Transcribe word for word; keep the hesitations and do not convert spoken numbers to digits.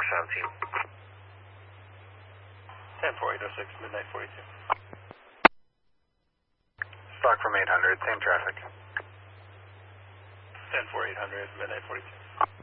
seventeen. ten four eight oh six, midnight forty-two. Stock from eight hundred, same traffic. ten four eight hundred, midnight forty-two.